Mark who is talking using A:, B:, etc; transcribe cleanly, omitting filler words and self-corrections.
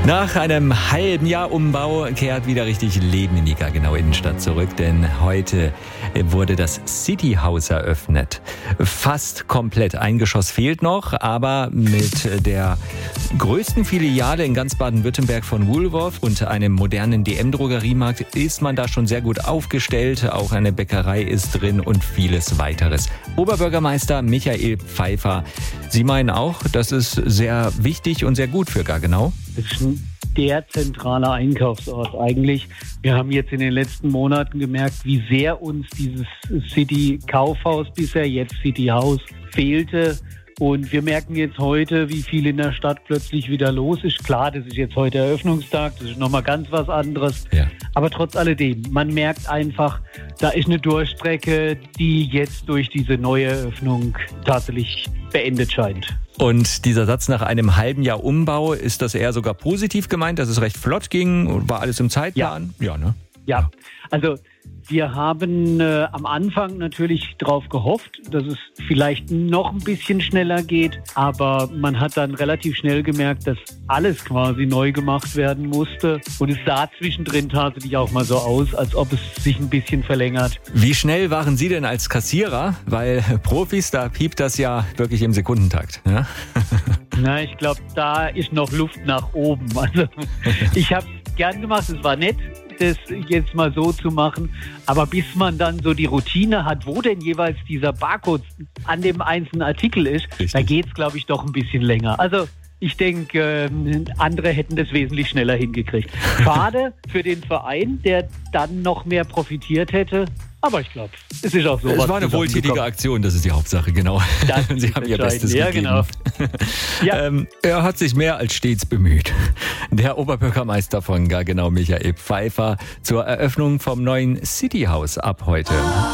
A: Nach einem halben Jahr Umbau kehrt wieder richtig Leben in die Gaggenau Innenstadt zurück, denn heute wurde das City House eröffnet. Fast komplett. Ein Geschoss fehlt noch, aber mit der größten Filiale in ganz Baden-Württemberg von Woolworth und einem modernen DM-Drogeriemarkt ist man da schon sehr gut aufgestellt. Auch eine Bäckerei ist drin und vieles weiteres. Oberbürgermeister Michael Pfeiffer, Sie meinen auch, das ist sehr wichtig und sehr gut für Gaggenau?
B: Das ist der zentrale Einkaufsort eigentlich. Wir haben jetzt in den letzten Monaten gemerkt, wie sehr uns dieses City-Kaufhaus bisher, jetzt City House, fehlte. Und wir merken jetzt heute, wie viel in der Stadt plötzlich wieder los ist. Klar, das ist jetzt heute Eröffnungstag, das ist nochmal ganz was anderes. Ja. Aber trotz alledem, man merkt einfach, da ist eine Durchstrecke, die jetzt durch diese neue Eröffnung tatsächlich beendet scheint.
A: Und dieser Satz nach einem halben Jahr Umbau, ist das eher sogar positiv gemeint, dass es recht flott ging? War alles im Zeitplan?
B: Ja, ne? Ja, also wir haben am Anfang natürlich darauf gehofft, dass es vielleicht noch ein bisschen schneller geht, aber man hat dann relativ schnell gemerkt, dass alles quasi neu gemacht werden musste und es sah zwischendrin tatsächlich auch mal so aus, als ob es sich ein bisschen verlängert.
A: Wie schnell waren Sie denn als Kassierer? Weil Profis, da piept das ja wirklich im Sekundentakt. Ja?
B: Na, ich glaube, da ist noch Luft nach oben. Also ich habe es gern gemacht, es war nett, das jetzt mal so zu machen. Aber bis man dann so die Routine hat, wo denn jeweils dieser Barcode an dem einzelnen Artikel ist, richtig, da geht es, glaube ich, doch ein bisschen länger. Also ich denke, andere hätten das wesentlich schneller hingekriegt. Schade für den Verein, der dann noch mehr profitiert hätte. Aber ich glaube, es ist auch so.
A: Es war eine wohltätige Aktion, das ist die Hauptsache, genau. Sie haben ihr Bestes gegeben. Genau. Ja. Er hat sich mehr als stets bemüht. Der Oberbürgermeister von Gaggenau, Michael Pfeiffer, zur Eröffnung vom neuen City House ab heute.